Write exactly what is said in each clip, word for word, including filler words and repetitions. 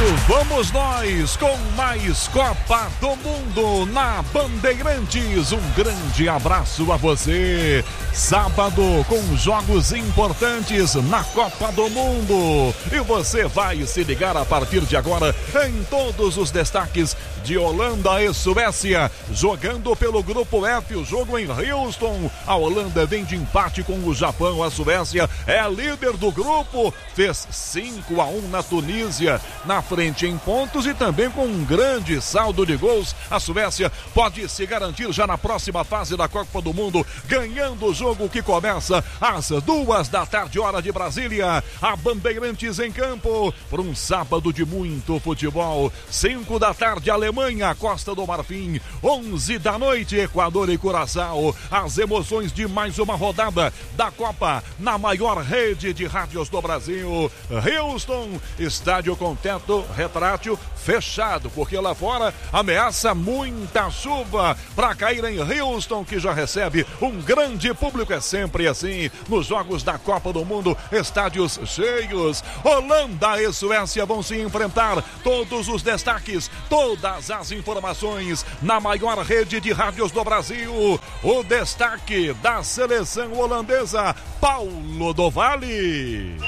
vamos nós com mais Copa do Mundo na Bandeirantes. Um grande abraço a você. Sábado com jogos importantes na Copa do Mundo. E você vai se ligar a partir de agora em todos os destaques de Holanda e Suécia. Jogando pelo grupo F, o jogo em Houston. A Holanda vem de empate com o Japão. A Suécia é a líder do grupo. Fez cinco a um na Tunísia. Na frente em pontos e também com um grande saldo de gols. A Suécia pode se garantir já na próxima fase da Copa do Mundo, ganhando o jogo que começa às duas da tarde, hora de Brasília. A Bandeirantes em campo por um sábado de muito futebol. Cinco da tarde, Alemanha, Costa do Marfim. Onze da noite, Equador e Curaçao. As emoções de mais uma rodada da Copa na maior rede de rádios do Brasil. Houston, estádio com teto retrátil fechado, porque lá fora ameaça muita chuva para cair em Houston, que já recebe um grande público. É sempre assim nos jogos da Copa do Mundo, estádios cheios. Holanda e Suécia vão se enfrentar. Todos os destaques, todas as informações na maior rede de rádios do Brasil. O destaque da seleção holandesa, Paulo do Vale.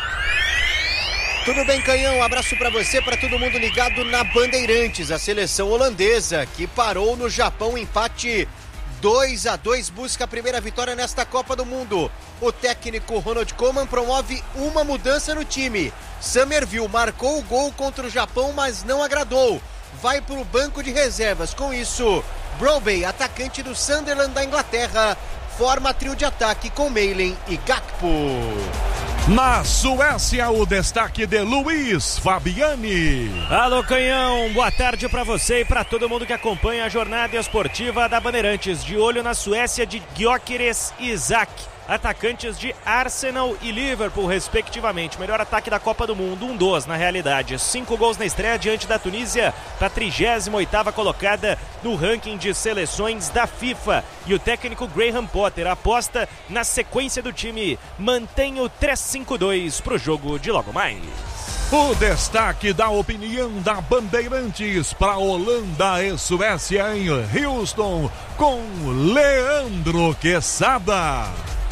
Tudo bem, Canhão? Um abraço para você, para todo mundo ligado na Bandeirantes. A seleção holandesa que parou no Japão, empate dois a dois, busca a primeira vitória nesta Copa do Mundo. O técnico Ronald Koeman promove uma mudança no time. Summerville marcou o gol contra o Japão, mas não agradou. Vai para o banco de reservas. Com isso, Brobbey, atacante do Sunderland da Inglaterra, forma trio de ataque com Malen e Gakpo. Na Suécia, o destaque de Luiz Fabiani. Alô, Canhão, boa tarde para você e para todo mundo que acompanha a jornada esportiva da Bandeirantes. De olho na Suécia de Gyökeres e Isaac, atacantes de Arsenal e Liverpool, respectivamente. Melhor ataque da Copa do Mundo, um dos na realidade. Cinco gols na estreia diante da Tunísia, para trigésima oitava colocada no ranking de seleções da FIFA. E o técnico Graham Potter aposta na sequência do time. Mantém o três cinco dois para o jogo de logo mais. O destaque da opinião da Bandeirantes para Holanda e Suécia em Houston, com Leandro Quesada.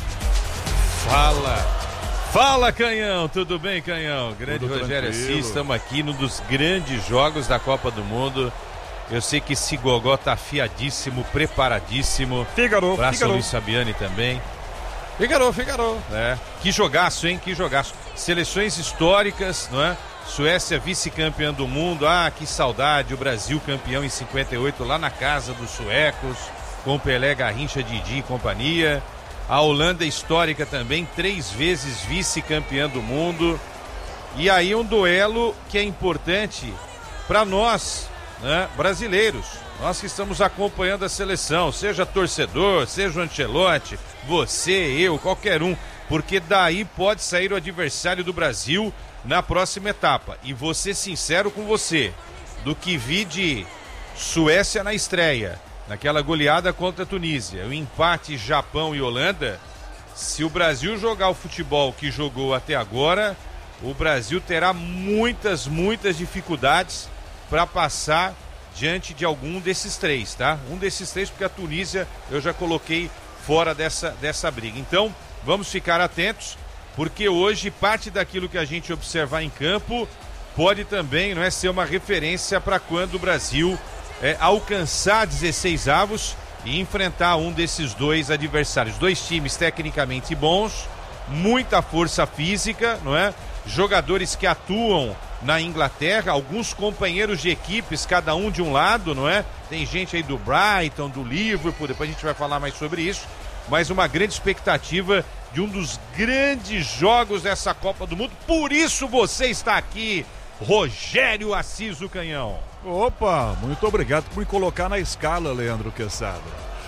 Fala, fala, Canhão, tudo bem, Canhão? Grande tudo Rogério tranquilo. Assis, estamos aqui num dos grandes jogos da Copa do Mundo. Eu sei que esse gogó tá afiadíssimo, preparadíssimo. Figaro, Abraço Figaro. ao Luiz Fabiani também. Figaro, Figaro. É, que jogaço, hein, que jogaço. Seleções históricas, não é? Suécia vice-campeã do mundo, ah, que saudade. O Brasil campeão em cinquenta e oito lá na casa dos suecos, com Pelé, Garrincha, Didi e companhia. A Holanda histórica também, três vezes vice-campeã do mundo. E aí um duelo que é importante para nós, né, brasileiros. Nós que estamos acompanhando a seleção, seja torcedor, seja o Ancelotti, você, eu, qualquer um. Porque daí pode sair o adversário do Brasil na próxima etapa. E vou ser sincero com você, do que vi de Suécia na estreia, naquela goleada contra a Tunísia, o empate Japão e Holanda, se o Brasil jogar o futebol que jogou até agora, o Brasil terá muitas, muitas dificuldades para passar diante de algum desses três, tá? Um desses três, porque a Tunísia eu já coloquei fora dessa, dessa briga. Então, vamos ficar atentos, porque hoje parte daquilo que a gente observar em campo pode também, não é, ser uma referência para quando o Brasil É, alcançar dezesseis avos e enfrentar um desses dois adversários. Dois times tecnicamente bons, muita força física, não é? Jogadores que atuam na Inglaterra, alguns companheiros de equipes, cada um de um lado, não é? Tem gente aí do Brighton, do Liverpool, depois a gente vai falar mais sobre isso, mas uma grande expectativa de um dos grandes jogos dessa Copa do Mundo. Por isso você está aqui, Rogério Assis, o Canhão. Opa, muito obrigado por me colocar na escala, Leandro Quesada.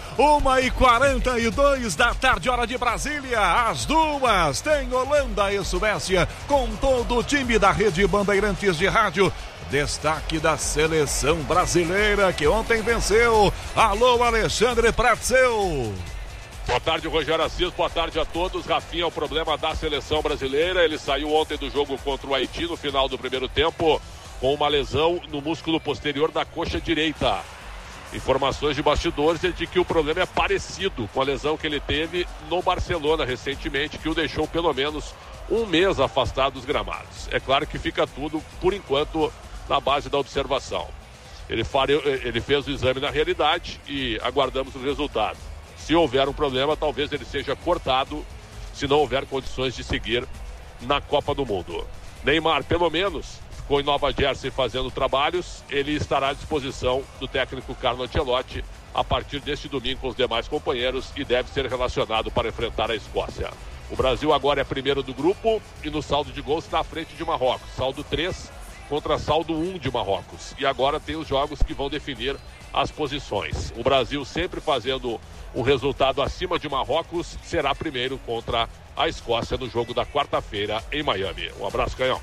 uma e quarenta e dois da tarde, hora de Brasília. Às duas tem Holanda e Suécia com todo o time da Rede Bandeirantes de Rádio. Destaque da seleção brasileira que ontem venceu. Alô, Alexandre Pratzeu. Boa tarde, Rogério Assis, boa tarde a todos. Rafinha, o problema da seleção brasileira, ele saiu ontem do jogo contra o Haiti no final do primeiro tempo com uma lesão no músculo posterior da coxa direita. Informações de bastidores é de que o problema é parecido com a lesão que ele teve no Barcelona recentemente, que o deixou pelo menos um mês afastado dos gramados. É claro que fica tudo, por enquanto, na base da observação. Ele, fare... ele fez o exame na realidade e aguardamos o resultado. Se houver um problema, talvez ele seja cortado, se não houver condições de seguir na Copa do Mundo. Neymar, pelo menos, ficou em Nova Jersey fazendo trabalhos. Ele estará à disposição do técnico Carlo Ancelotti a partir deste domingo com os demais companheiros e deve ser relacionado para enfrentar a Escócia. O Brasil agora é primeiro do grupo e no saldo de gols está à frente de Marrocos. Saldo três contra saldo um de Marrocos. E agora tem os jogos que vão definir as posições. O Brasil sempre fazendo um resultado acima de Marrocos será primeiro contra a Escócia no jogo da quarta-feira em Miami. Um abraço, Canhão.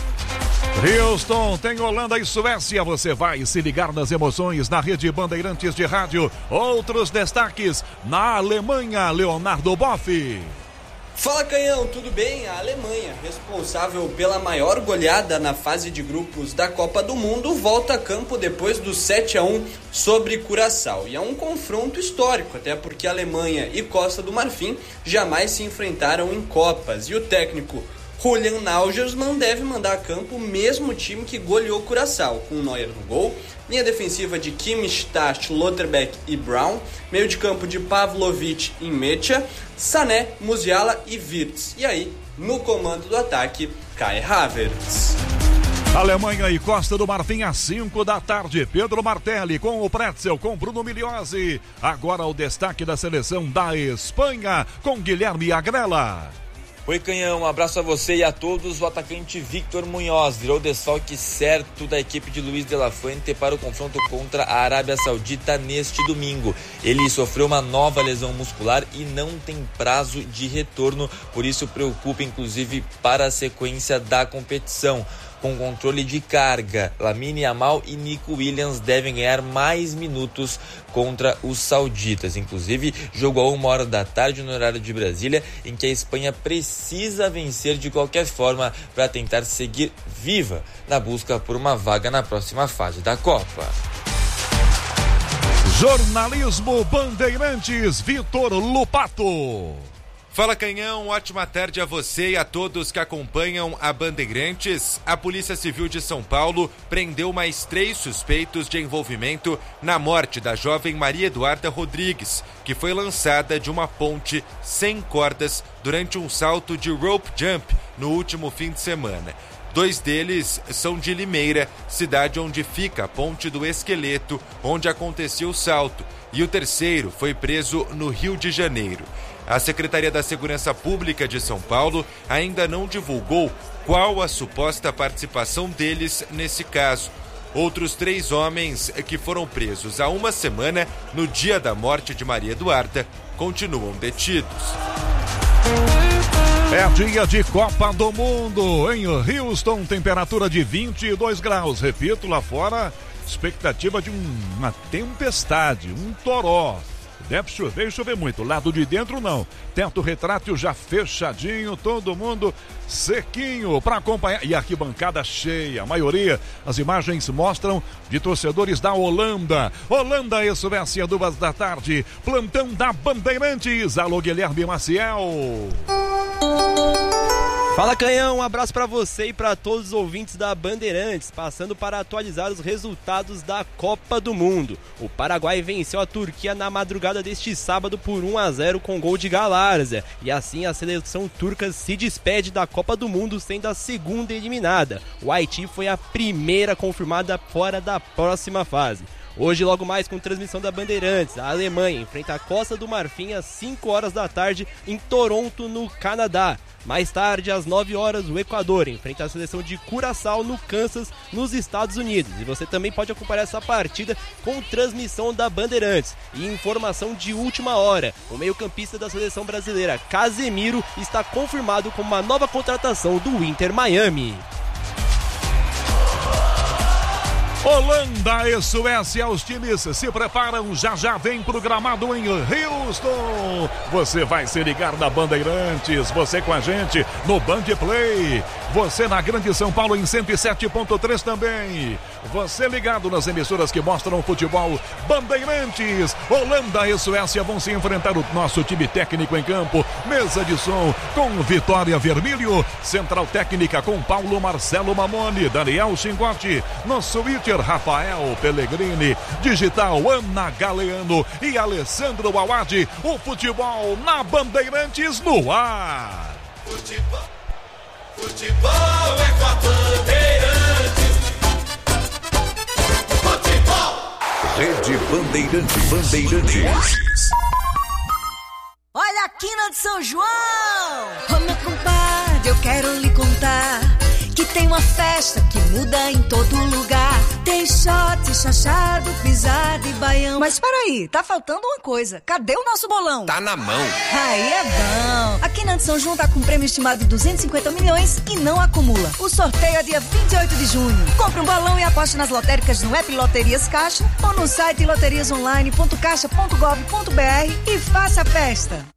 Houston, tem Holanda e Suécia. Você vai se ligar nas emoções na Rede Bandeirantes de Rádio. Outros destaques na Alemanha, Leonardo Boff. Fala, Canhão, tudo bem? A Alemanha, responsável pela maior goleada na fase de grupos da Copa do Mundo, volta a campo depois do sete a um sobre Curaçao. E é um confronto histórico, até porque a Alemanha e Costa do Marfim jamais se enfrentaram em Copas. E o técnico Julian Nagelsmann deve mandar a campo o mesmo time que goleou Curaçao, com Neuer no gol, linha defensiva de Kimmich, Stach, Lotterbeck e Brown, meio de campo de Pavlovic e Mecha, Sané, Musiala e Wirtz. E aí, no comando do ataque, Kai Havertz. Alemanha e Costa do Marfim às cinco da tarde. Pedro Martelli com o Pretzel, com Bruno Migliozzi. Agora o destaque da seleção da Espanha com Guilherme Agrela. Oi, Canhão, um abraço a você e a todos. O atacante Victor Munhoz virou desfalque certo da equipe de Luiz de la Fuente para o confronto contra a Arábia Saudita neste domingo. Ele sofreu uma nova lesão muscular e não tem prazo de retorno, por isso preocupa inclusive para a sequência da competição. Com controle de carga, Lamine Yamal e Nico Williams devem ganhar mais minutos contra os sauditas. Inclusive, jogo a uma hora da tarde no horário de Brasília, em que a Espanha precisa vencer de qualquer forma para tentar seguir viva na busca por uma vaga na próxima fase da Copa. Jornalismo Bandeirantes, Vitor Lupato. Fala, Canhão, ótima tarde a você e a todos que acompanham a Bandeirantes. A Polícia Civil de São Paulo prendeu mais três suspeitos de envolvimento na morte da jovem Maria Eduarda Rodrigues, que foi lançada de uma ponte sem cordas durante um salto de rope jump no último fim de semana. Dois deles são de Limeira, cidade onde fica a Ponte do Esqueleto, onde aconteceu o salto, e o terceiro foi preso no Rio de Janeiro. A Secretaria da Segurança Pública de São Paulo ainda não divulgou qual a suposta participação deles nesse caso. Outros três homens que foram presos há uma semana, no dia da morte de Maria Eduarda, continuam detidos. É dia de Copa do Mundo em Houston, temperatura de vinte e dois graus. Repito, lá fora, expectativa de um, uma tempestade, um toró. Deve chover e chover muito. Lado de dentro não. Teto retrátil já fechadinho, todo mundo sequinho para acompanhar. E arquibancada cheia. A maioria, as imagens mostram de torcedores da Holanda. Holanda e Suécia, duas da tarde. Plantão da Bandeirantes. Alô, Guilherme Maciel. Fala, Canhão, um abraço para você e para todos os ouvintes da Bandeirantes, passando para atualizar os resultados da Copa do Mundo. O Paraguai venceu a Turquia na madrugada deste sábado por um a zero com gol de Galarza, e assim a seleção turca se despede da Copa do Mundo, sendo a segunda eliminada. O Haiti foi a primeira confirmada fora da próxima fase. Hoje, logo mais com transmissão da Bandeirantes, a Alemanha enfrenta a Costa do Marfim às cinco horas da tarde em Toronto, no Canadá. Mais tarde, às nove horas, o Equador enfrenta a seleção de Curaçao, no Kansas, nos Estados Unidos. E você também pode acompanhar essa partida com transmissão da Bandeirantes. E informação de última hora, o meio-campista da seleção brasileira, Casemiro, está confirmado como uma nova contratação do Inter Miami. Holanda e Suécia, os times se preparam, já já vem programado em Houston. Você vai se ligar na Bandeirantes, você com a gente no Band Play. Você na Grande São Paulo em cento e sete ponto três também. Você ligado nas emissoras que mostram o futebol. Bandeirantes, Holanda e Suécia vão se enfrentar, o nosso time técnico em campo. Mesa de som com Vitória Vermílio. Central técnica com Paulo Marcelo Mamone, Daniel Chingotti. No Twitter, Rafael Pellegrini. Digital, Ana Galeano e Alessandro Awad. O futebol na Bandeirantes no ar. Futebol, futebol é com a Bandeirantes. Futebol. Rede Bandeirantes. Bandeirantes. Olha a quina de São João! Ô meu compadre, eu quero lhe contar que tem uma festa que muda em todo lugar. Tem shot, chachado, pisado e baião. Mas peraí, tá faltando uma coisa. Cadê o nosso bolão? Tá na mão. Aí é bom. A Quina de São João tá com um prêmio estimado de duzentos e cinquenta milhões e não acumula. O sorteio é dia vinte e oito de junho. Compre um bolão e aposte nas lotéricas no app Loterias Caixa ou no site loterias online ponto caixa ponto gov ponto br e faça a festa.